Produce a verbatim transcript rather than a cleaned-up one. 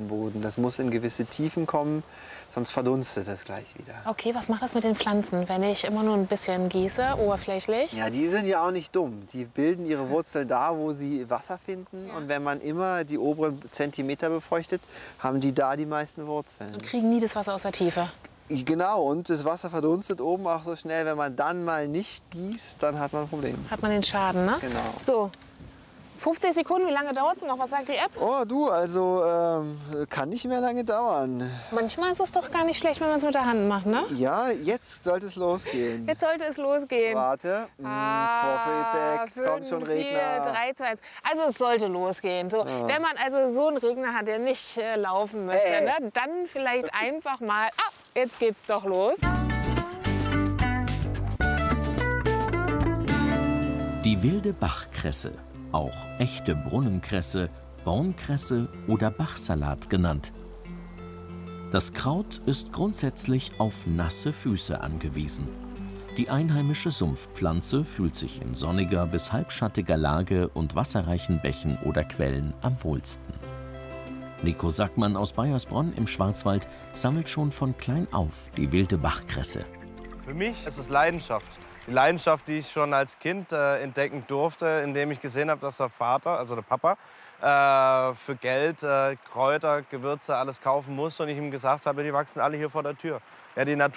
Boden. Das muss in gewisse Tiefen kommen, sonst verdunstet es gleich wieder. Okay, was macht das mit den Pflanzen, wenn ich immer nur ein bisschen gieße, oberflächlich? Ja, die sind ja auch nicht dumm. Die bilden ihre Wurzeln da, wo sie Wasser finden. Ja. Und wenn man immer die oberen Zentimeter befeuchtet, haben die da die meisten Wurzeln. Und kriegen nie das Wasser aus der Tiefe. Genau, und das Wasser verdunstet oben auch so schnell. Wenn man dann mal nicht gießt, dann hat man ein Problem. Hat man den Schaden, ne? Genau. So, fünfzig Sekunden, wie lange dauert es noch? Was sagt die App? Oh, du, also ähm, kann nicht mehr lange dauern. Manchmal ist es doch gar nicht schlecht, wenn man es mit der Hand macht, ne? Ja, jetzt sollte es losgehen. Jetzt sollte es losgehen. Warte, Ah, Vorführeffekt, fünf, kommt schon Regner. vier, drei, zwei, eins. Also es sollte losgehen. So, Ja. Wenn man also so einen Regner hat, der nicht äh, laufen möchte, Hey. ne, dann vielleicht einfach mal, ah, jetzt geht's doch los. Die wilde Bachkresse, auch echte Brunnenkresse, Bornkresse oder Bachsalat genannt. Das Kraut ist grundsätzlich auf nasse Füße angewiesen. Die einheimische Sumpfpflanze fühlt sich in sonniger bis halbschattiger Lage und wasserreichen Bächen oder Quellen am wohlsten. Nico Sackmann aus Baiersbronn im Schwarzwald sammelt schon von klein auf die wilde Bachkresse. Für mich ist es Leidenschaft. Die Leidenschaft, die ich schon als Kind äh, entdecken durfte, indem ich gesehen habe, dass der Vater, also der Papa, äh, für Geld äh, Kräuter, Gewürze, alles kaufen muss. Und ich ihm gesagt habe, die wachsen alle hier vor der Tür. Ja, die Natur